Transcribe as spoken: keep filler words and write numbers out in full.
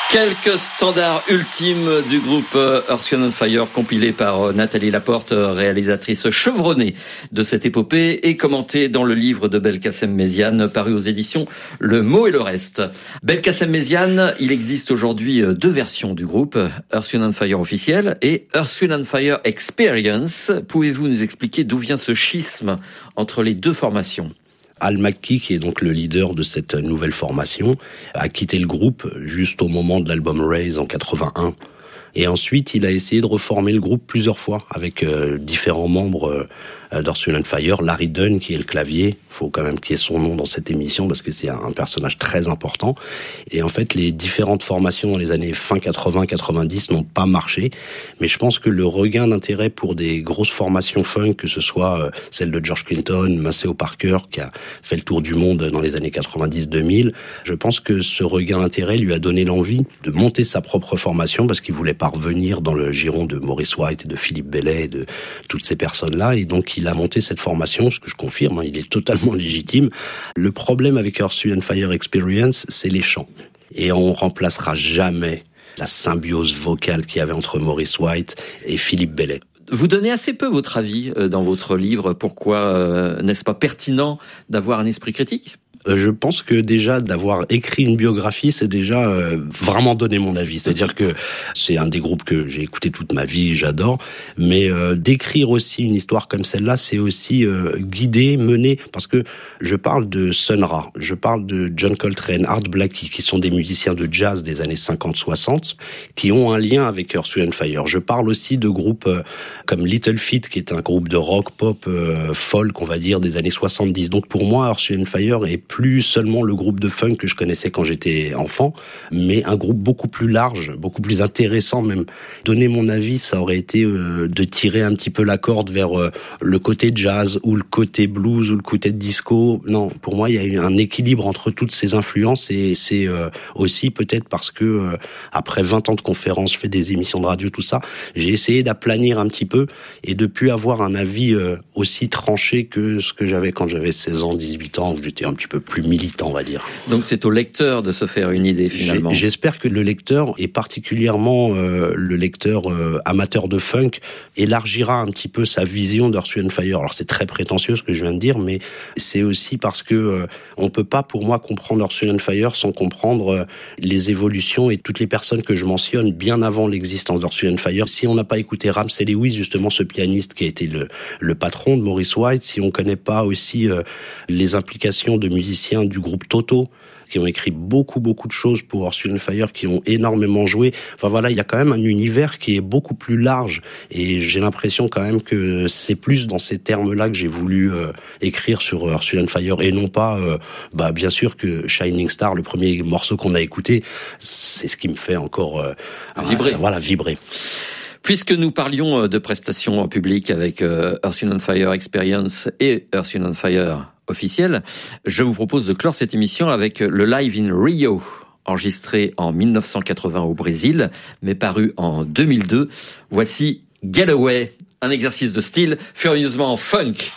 Quelques standards ultimes du groupe Earth, Wind and Fire, compilés par Nathalie Laporte, réalisatrice chevronnée de cette épopée et commentée dans le livre de Belkacem Méziane, paru aux éditions Le Mot et le Reste. Belkacem Méziane, il existe aujourd'hui deux versions du groupe, Earth, Wind and Fire officiel et Earth, Wind and Fire Experience. Pouvez-vous nous expliquer d'où vient ce schisme entre les deux formations ? Al Makki, qui est donc le leader de cette nouvelle formation, a quitté le groupe juste au moment de l'album Raise en quatre-vingt-un. Et ensuite, il a essayé de reformer le groupe plusieurs fois avec euh, différents membres euh, d'Earth, Wind and Fire. Larry Dunn, qui est le clavier, il faut quand même qu'il y ait son nom dans cette émission parce que c'est un personnage très important. Et en fait, les différentes formations dans les années fin quatre-vingts quatre-vingt-dix n'ont pas marché. Mais je pense que le regain d'intérêt pour des grosses formations funk, que ce soit euh, celle de George Clinton, Maceo Parker, qui a fait le tour du monde dans les années quatre-vingt-dix deux mille, je pense que ce regain d'intérêt lui a donné l'envie de monter sa propre formation parce qu'il voulait parvenir dans le giron de Maurice White et de Philippe Bellet et de toutes ces personnes-là. Et donc, il a monté cette formation, ce que je confirme, hein, il est totalement légitime. Le problème avec Earth, Wind and Fire Experience, c'est les chants. Et on remplacera jamais la symbiose vocale qu'il y avait entre Maurice White et Philippe Bellet. Vous donnez assez peu votre avis dans votre livre. Pourquoi euh, n'est-ce pas pertinent d'avoir un esprit critique ? Je pense que déjà d'avoir écrit une biographie, c'est déjà euh, vraiment donner mon avis. C'est-à-dire que c'est un des groupes que j'ai écouté toute ma vie, j'adore. Mais euh, d'écrire aussi une histoire comme celle-là, c'est aussi euh, guider, mener. Parce que je parle de Sun Ra, je parle de John Coltrane, Art Blakey, qui sont des musiciens de jazz des années cinquante soixante, qui ont un lien avec Earth, Wind and Fire. Je parle aussi de groupes euh, comme Little Feat, qui est un groupe de rock, pop, euh, folk, on va dire, des années soixante-dix. Donc pour moi, Earth, Wind and Fire est plus seulement le groupe de funk que je connaissais quand j'étais enfant, mais un groupe beaucoup plus large, beaucoup plus intéressant même. Donner mon avis, ça aurait été euh, de tirer un petit peu la corde vers euh, le côté jazz ou le côté blues ou le côté disco. Non, pour moi, il y a eu un équilibre entre toutes ces influences et c'est euh, aussi peut-être parce que euh, après vingt ans de conférences, je fais des émissions de radio, tout ça, j'ai essayé d'aplanir un petit peu et de plus avoir un avis euh, aussi tranché que ce que j'avais quand j'avais seize ans, dix-huit ans, où j'étais un petit peu plus militant, on va dire. Donc c'est au lecteur de se faire une idée finalement. J'espère que le lecteur, et particulièrement euh, le lecteur euh, amateur de funk, élargira un petit peu sa vision d'Earth, Wind and Fire. Alors c'est très prétentieux ce que je viens de dire, mais c'est aussi parce que euh, on peut pas pour moi comprendre Earth, Wind and Fire sans comprendre euh, les évolutions et toutes les personnes que je mentionne bien avant l'existence d'Earth, Wind and Fire. Si on n'a pas écouté Ramsey Lewis, justement ce pianiste qui a été le, le patron de Maurice White, si on connaît pas aussi euh, les implications de musiciens du groupe Toto, qui ont écrit beaucoup, beaucoup de choses pour Earth, Wind and Fire, qui ont énormément joué. Enfin voilà, il y a quand même un univers qui est beaucoup plus large. Et j'ai l'impression quand même que c'est plus dans ces termes-là que j'ai voulu euh, écrire sur Earth, Wind and Fire. Et non pas, euh, bah bien sûr que Shining Star, le premier morceau qu'on a écouté, c'est ce qui me fait encore euh, vibrer. Euh, voilà, vibrer. Puisque nous parlions de prestations en public avec euh, Earth, Wind and Fire Experience et Earth, Wind and Fire officiel, je vous propose de clore cette émission avec le Live in Rio, enregistré en dix-neuf cent quatre-vingts au Brésil, mais paru en deux mille deux. Voici Get Away, un exercice de style furieusement funk.